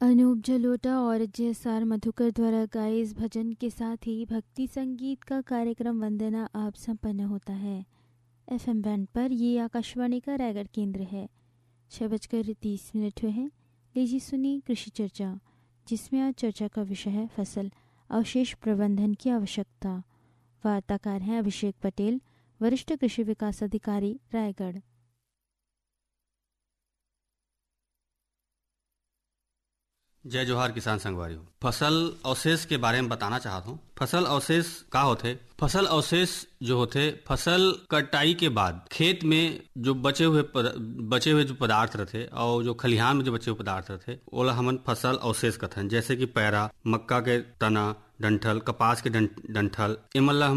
अनूप जलोटा और JSR मधुकर द्वारा गाए इस भजन के साथ ही भक्ति संगीत का कार्यक्रम वंदना आप संपन्न होता है। FM बैंड पर ये आकाशवाणी का रायगढ़ केंद्र है। 6:30 हुए हैं। लीजिए सुनिए कृषि चर्चा, जिसमें आज चर्चा का विषय है फसल अवशेष प्रबंधन की आवश्यकता। वार्ताकार हैं अभिषेक पटेल, वरिष्ठ कृषि विकास अधिकारी, रायगढ़। जय जोहार किसान संगवारी हो। फसल अवशेष के बारे में बताना चाहता हूँ। फसल अवशेष का होते? फसल अवशेष जो होते, फसल कटाई के बाद खेत में जो बचे हुए जो पदार्थ रहते और जो खलिहान में जो बचे हुए पदार्थ रहते, ओला हमन फसल अवशेष कहते हैं। जैसे कि पैरा, मक्का के तना, डंठल, कपास के डंठल, इमल्ला